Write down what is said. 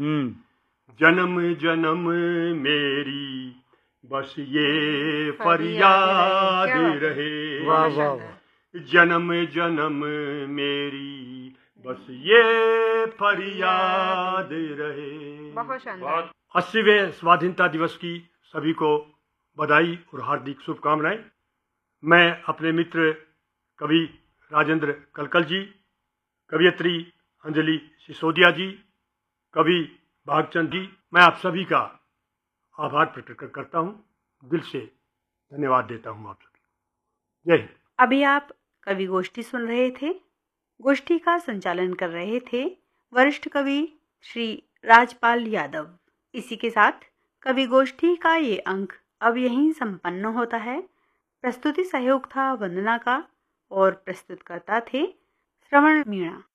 जन्म जन्म मेरी बस ये फरियाद रहे। वाह वाह। जन्म जन्म मेरी बस ये फरियाद रहे। बहुत शानदार। 80वें स्वाधीनता दिवस की सभी को बधाई और हार्दिक शुभकामनाएं। मैं अपने मित्र कवि राजेंद्र कलकल जी, कवियत्री अंजलि सिसोदिया जी, कवि भागचंद जी, मैं आप सभी का आभार प्रकट करता हूं, दिल से धन्यवाद देता हूं आप सभी। जय हिंद। अभी आप कवि गोष्ठी सुन रहे थे। गोष्ठी का संचालन कर रहे थे वरिष्ठ कवि श्री राजपाल यादव। इसी के साथ कवि गोष्ठी का ये अंक अब यहीं संपन्न होता है। प्रस्तुति सहयोग था वंदना का और प्रस्तुतकर्ता थे श्रवण मीणा।